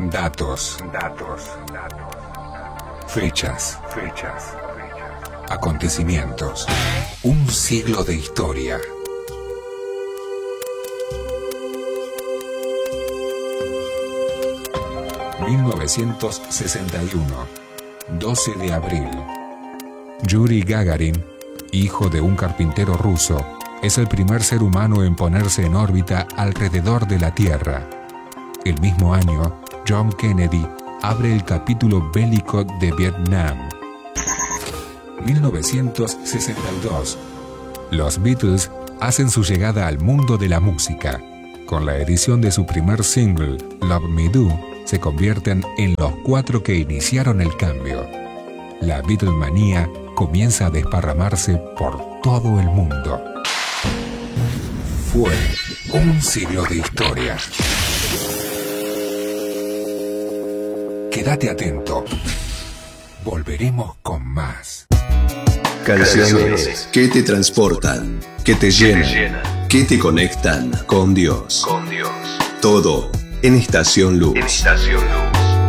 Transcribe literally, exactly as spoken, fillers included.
Datos. Datos. Datos. Fechas. Fechas. Acontecimientos. Un siglo de historia. mil novecientos sesenta y uno. doce de abril. Yuri Gagarin, hijo de un carpintero ruso, es el primer ser humano en ponerse en órbita alrededor de la Tierra. El mismo año, John Kennedy abre el capítulo bélico de Vietnam. mil novecientos sesenta y dos. Los Beatles hacen su llegada al mundo de la música. Con la edición de su primer single, Love Me Do, se convierten en los cuatro que iniciaron el cambio. La Beatlemanía comienza a desparramarse por todo el mundo. Fue un siglo de historia. Quédate atento. Volveremos con más. Canciones que te transportan, que te llenan, que te conectan con Dios. Con Dios. Todo en Estación Luz. En Estación Luz.